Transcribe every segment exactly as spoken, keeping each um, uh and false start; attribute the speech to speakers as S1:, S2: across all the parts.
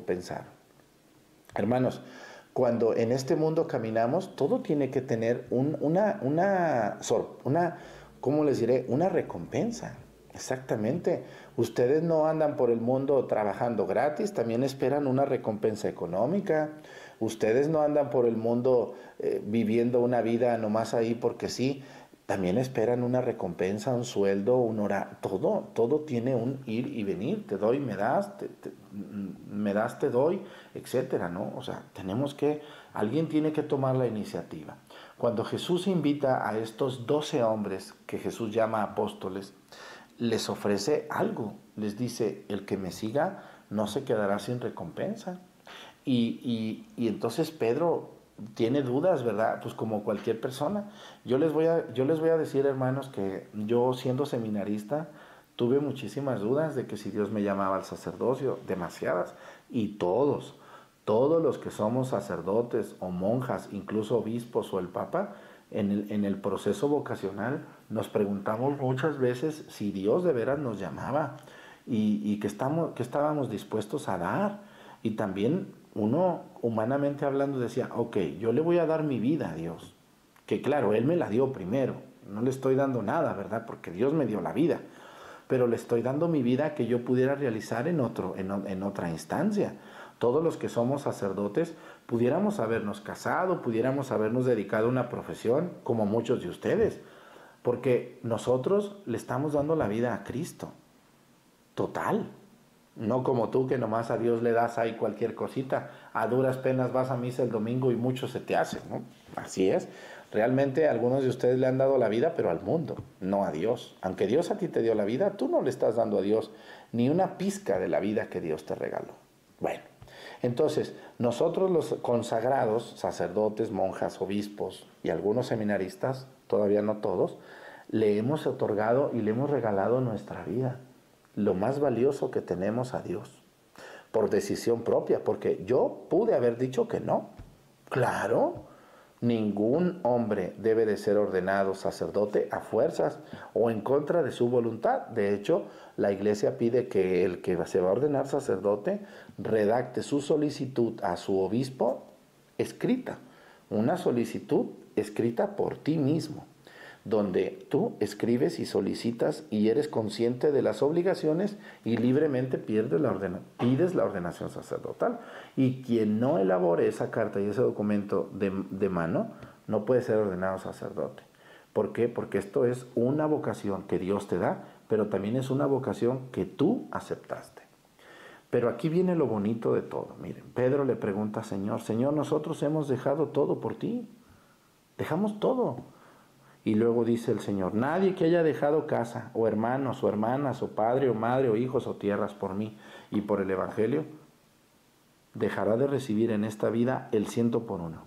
S1: pensaron. Hermanos, cuando en este mundo caminamos, todo tiene que tener un, una, una, una, ¿cómo les diré? Una recompensa. Exactamente. Ustedes no andan por el mundo trabajando gratis, también esperan una recompensa económica. Ustedes no andan por el mundo eh, viviendo una vida nomás ahí porque sí, también esperan una recompensa, un sueldo, un hora. Todo, todo tiene un ir y venir. Te doy, me das, te, te, me das, te doy, etcétera, ¿no? O sea, tenemos que, alguien tiene que tomar la iniciativa. Cuando Jesús invita a estos doce hombres que Jesús llama apóstoles, les ofrece algo. Les dice, el que me siga no se quedará sin recompensa. Y, y, y entonces Pedro tiene dudas, ¿verdad? Pues como cualquier persona. Yo les voy a, yo les voy a decir, hermanos, que yo siendo seminarista tuve muchísimas dudas de que si Dios me llamaba al sacerdocio, demasiadas. Y todos, todos los que somos sacerdotes o monjas, incluso obispos o el Papa, en el, en el proceso vocacional nos preguntamos muchas veces si Dios de veras nos llamaba y, y que, estamos, que estábamos dispuestos a dar. Y también uno, humanamente hablando, decía, ok, yo le voy a dar mi vida a Dios, que claro, Él me la dio primero, no le estoy dando nada, ¿verdad? Porque Dios me dio la vida, pero le estoy dando mi vida que yo pudiera realizar en, otro, en, en otra instancia. Todos los que somos sacerdotes pudiéramos habernos casado, pudiéramos habernos dedicado a una profesión, como muchos de ustedes, porque nosotros le estamos dando la vida a Cristo, total. No como tú que nomás a Dios le das ahí cualquier cosita, a duras penas vas a misa el domingo y mucho se te hace, ¿no? Así es. Realmente algunos de ustedes le han dado la vida, pero al mundo, no a Dios. Aunque Dios a ti te dio la vida, tú no le estás dando a Dios ni una pizca de la vida que Dios te regaló. Bueno, entonces nosotros los consagrados, sacerdotes, monjas, obispos y algunos seminaristas, todavía no todos, le hemos otorgado y le hemos regalado nuestra vida, lo más valioso que tenemos a Dios, por decisión propia, porque yo pude haber dicho que no. Claro, ningún hombre debe de ser ordenado sacerdote a fuerzas o en contra de su voluntad. De hecho, la Iglesia pide que el que se va a ordenar sacerdote redacte su solicitud a su obispo escrita, una solicitud escrita por ti mismo, donde tú escribes y solicitas y eres consciente de las obligaciones y libremente pierdes la ordena, pides la ordenación sacerdotal. Y quien no elabore esa carta y ese documento de, de mano, no puede ser ordenado sacerdote. ¿Por qué? Porque esto es una vocación que Dios te da, pero también es una vocación que tú aceptaste. Pero aquí viene lo bonito de todo. Miren, Pedro le pregunta, Señor, Señor, nosotros hemos dejado todo por ti. Dejamos todo. Y luego dice el Señor, nadie que haya dejado casa, o hermanos, o hermanas, o padre, o madre, o hijos, o tierras por mí y por el Evangelio, dejará de recibir en esta vida el ciento por uno.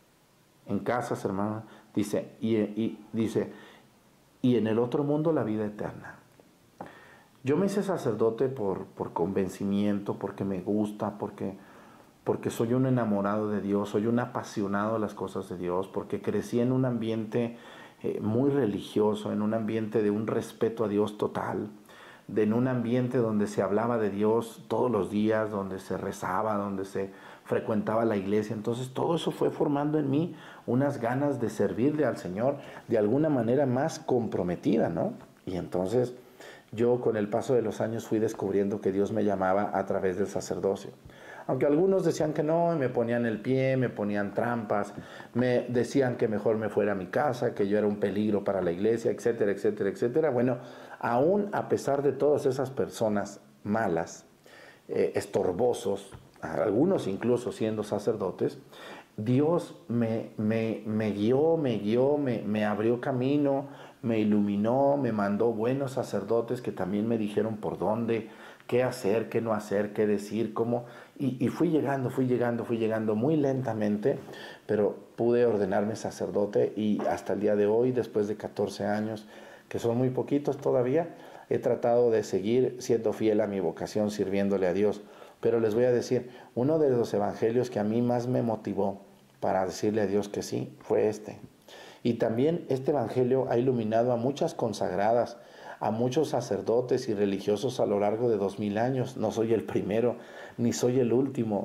S1: En casas, hermanos, dice, y, y, dice, y en el otro mundo la vida eterna. Yo me hice sacerdote por, por convencimiento, porque me gusta, porque, porque soy un enamorado de Dios, soy un apasionado de las cosas de Dios, porque crecí en un ambiente Eh, muy religioso, en un ambiente de un respeto a Dios total, de, en un ambiente donde se hablaba de Dios todos los días, donde se rezaba, donde se frecuentaba la iglesia. Entonces todo eso fue formando en mí unas ganas de servirle al Señor de alguna manera más comprometida, ¿no? Y entonces yo con el paso de los años fui descubriendo que Dios me llamaba a través del sacerdocio. Aunque algunos decían que no, me ponían el pie, me ponían trampas, me decían que mejor me fuera a mi casa, que yo era un peligro para la iglesia, etcétera, etcétera, etcétera. Bueno, aún a pesar de todas esas personas malas, eh, estorbosos, algunos incluso siendo sacerdotes, Dios me, me, me guió, me guió, me, me abrió camino, me iluminó, me mandó buenos sacerdotes que también me dijeron por dónde, qué hacer, qué no hacer, qué decir, cómo. Y, y fui llegando, fui llegando, fui llegando muy lentamente, pero pude ordenarme sacerdote y hasta el día de hoy, después de catorce años, que son muy poquitos todavía, he tratado de seguir siendo fiel a mi vocación, sirviéndole a Dios. Pero les voy a decir, uno de los evangelios que a mí más me motivó para decirle a Dios que sí, fue este. Y también este evangelio ha iluminado a muchas consagradas, a muchos sacerdotes y religiosos a lo largo de dos mil años. No soy el primero, ni soy el último.